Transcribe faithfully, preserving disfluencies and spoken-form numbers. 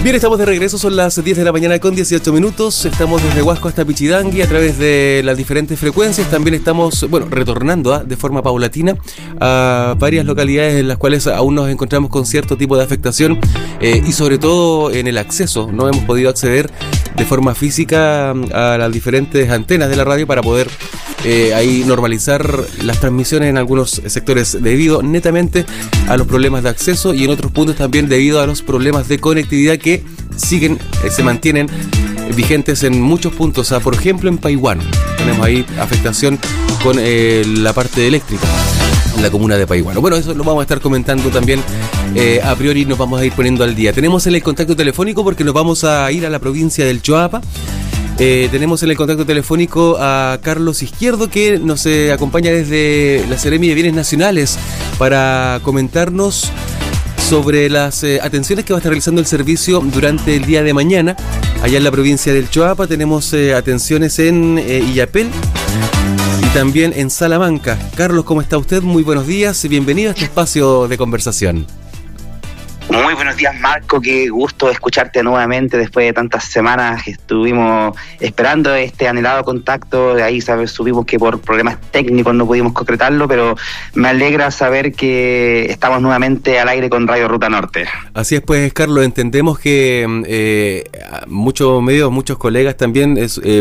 Bien, estamos de regreso, son las diez de la mañana con dieciocho minutos, estamos desde Huasco hasta Pichidangui a través de las diferentes frecuencias, también estamos, bueno, retornando ¿eh? de forma paulatina a varias localidades en las cuales aún nos encontramos con cierto tipo de afectación eh, y sobre todo en el acceso, no hemos podido acceder de forma física a las diferentes antenas de la radio para poder eh, ahí normalizar las transmisiones en algunos sectores debido netamente a los problemas de acceso y en otros puntos también debido a los problemas de conectividad que siguen, eh, se mantienen vigentes en muchos puntos. Ah, por ejemplo, en Paihuano tenemos ahí afectación con eh, la parte eléctrica en la comuna de Paihuano. Bueno, eso lo vamos a estar comentando también. Eh, a priori nos vamos a ir poniendo al día. Tenemos en el contacto telefónico porque nos vamos a ir a la provincia del Choapa. Eh, tenemos en el contacto telefónico a Carlos Izquierdo, que nos eh, acompaña desde la Seremi de Bienes Nacionales para comentarnos sobre las eh, atenciones que va a estar realizando el servicio durante el día de mañana. Allá en la provincia del Choapa tenemos eh, atenciones en eh, Illapel y también en Salamanca. Carlos, ¿cómo está usted? Muy buenos días y bienvenido a este espacio de conversación. Muy buenos días, Marco, qué gusto escucharte nuevamente después de tantas semanas que estuvimos esperando este anhelado contacto. De ahí sabes, supimos que por problemas técnicos no pudimos concretarlo, pero me alegra saber que estamos nuevamente al aire con Radio Ruta Norte. Así es, pues, Carlos, entendemos que eh, muchos medios, muchos colegas también es, eh,